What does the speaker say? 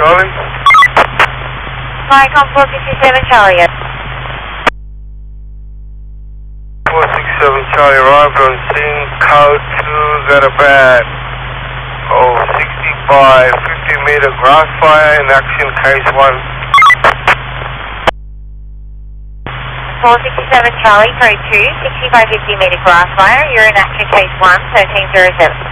Charlie. Viacom 467 Charlie, yes. 467 Charlie arrived on scene, code 2, got a bad 65, 50-meter grass fire in action, case 1. 467 Charlie, code 2, 65 50-meter grass fire, you're in action case 1, 1307.